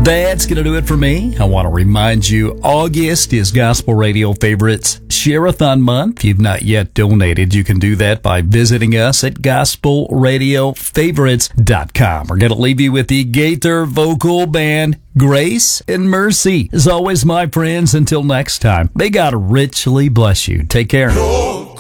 That's going to do it for me. I want to remind you, August is Gospel Radio Favorites Share-a-thon month. If you've not yet donated, you can do that by visiting us at gospelradiofavorites.com. We're going to leave you with the Gaither Vocal Band, Grace and Mercy. As always, my friends, until next time, may God richly bless you. Take care.